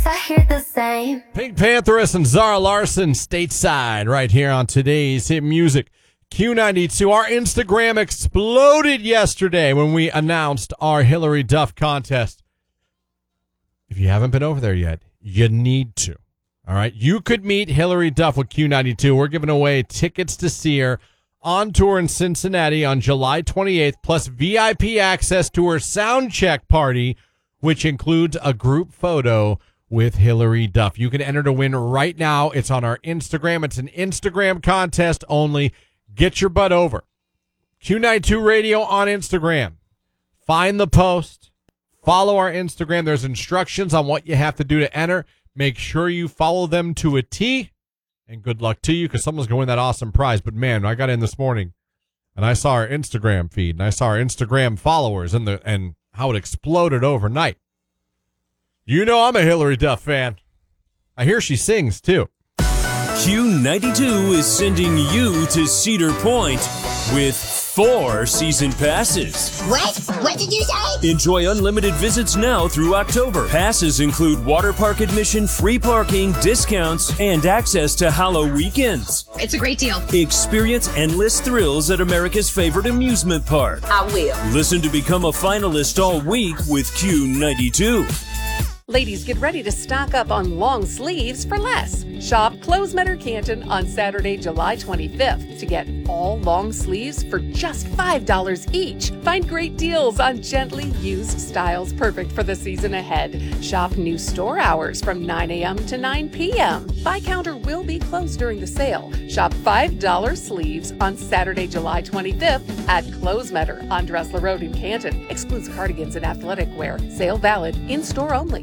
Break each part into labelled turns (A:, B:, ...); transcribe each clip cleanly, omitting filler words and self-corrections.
A: I hear the same.
B: Pink Pantheress and Zara Larson stateside right here on today's Hit Music Q92. Our Instagram exploded yesterday when we announced our Hillary Duff contest. If you haven't been over there yet, you need to. All right. You could meet Hillary Duff with Q92. We're giving away tickets to see her on tour in Cincinnati on July 28th, plus VIP access to her sound check party, which includes a group photo with Hillary Duff. You can enter to win right now. It's on our Instagram. It's an Instagram contest only. Get your butt over. Q92 Radio on Instagram. Find the post. Follow our Instagram. There's instructions on what you have to do to enter. Make sure you follow them to a T. And good luck to you, because someone's going to win that awesome prize. But, man, I got in this morning, and I saw our Instagram feed, and I saw our Instagram followers and how it exploded overnight. You know I'm a Hillary Duff fan. I hear she sings, too.
C: Q92 is sending you to Cedar Point with 4 season passes.
D: What? What did you say?
C: Enjoy unlimited visits now through October. Passes include water park admission, free parking, discounts, and access to Hallow weekends.
D: It's a great deal.
C: Experience endless thrills at America's favorite amusement park.
D: I will.
C: Listen to become a finalist all week with Q92.
E: Ladies, get ready to stock up on long sleeves for less. Shop Closemeter Canton on Saturday, July 25th to get all long sleeves for just $5 each. Find great deals on gently used styles perfect for the season ahead. Shop new store hours from 9 a.m. to 9 p.m. Buy counter will be closed during the sale. Shop $5 sleeves on Saturday, July 25th at Closemeter on Dressler Road in Canton. Excludes cardigans and athletic wear. Sale valid in-store only.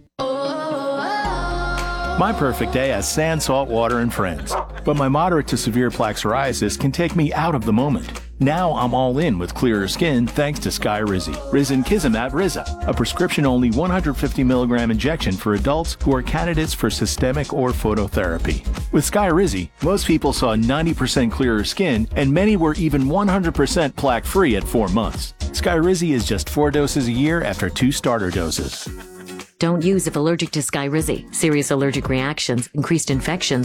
F: My perfect day has sand, salt water, and friends. But my moderate to severe plaque psoriasis can take me out of the moment. Now I'm all in with clearer skin thanks to Skyrizi. Risankizumab Riza, a prescription-only 150 milligram injection for adults who are candidates for systemic or phototherapy. With Skyrizi, most people saw 90% clearer skin, and many were even 100% plaque-free at 4 months. Skyrizi is just 4 doses a year after 2 starter doses.
G: Don't use if allergic to Skyrizi. Serious allergic reactions, increased infections,